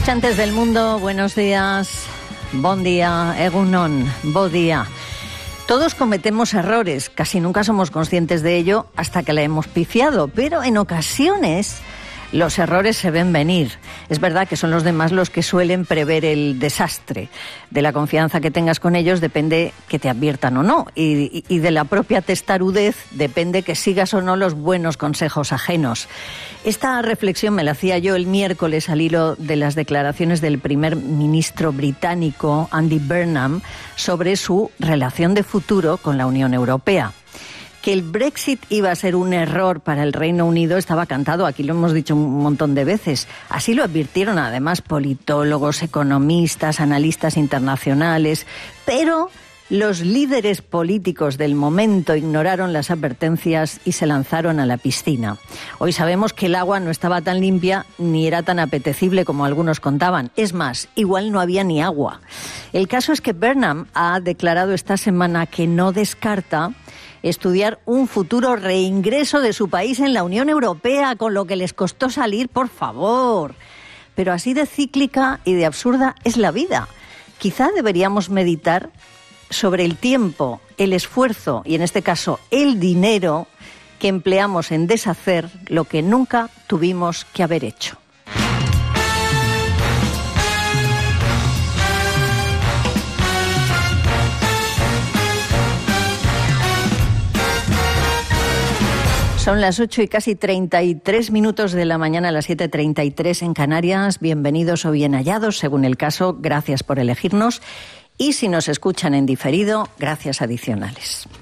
Antes del mundo, buenos días, bon día, egunon, bo día. Todos cometemos errores, casi nunca somos conscientes de ello hasta que la hemos pifiado, pero en ocasiones los errores se ven venir. Es verdad que son los demás los que suelen prever el desastre. De la confianza que tengas con ellos depende que te adviertan o no. Y de la propia testarudez depende que sigas o no los buenos consejos ajenos. Esta reflexión me la hacía yo el miércoles al hilo de las declaraciones del primer ministro británico Andy Burnham sobre su relación de futuro con la Unión Europea. Que el Brexit iba a ser un error para el Reino Unido estaba cantado, aquí lo hemos dicho un montón de veces. Así lo advirtieron además politólogos, economistas, analistas internacionales, pero los líderes políticos del momento ignoraron las advertencias y se lanzaron a la piscina. Hoy sabemos que el agua no estaba tan limpia ni era tan apetecible como algunos contaban. Es más, igual no había ni agua. El caso es que Burnham ha declarado esta semana que no descarta estudiar un futuro reingreso de su país en la Unión Europea, con lo que les costó salir, por favor. Pero así de cíclica y de absurda es la vida. Quizá deberíamos meditar sobre el tiempo, el esfuerzo y, en este caso, el dinero que empleamos en deshacer lo que nunca tuvimos que haber hecho. Son las 8 y casi 33 minutos de la mañana, las 7:33 en Canarias. Bienvenidos o bien hallados, según el caso. Gracias por elegirnos. Y si nos escuchan en diferido, gracias adicionales.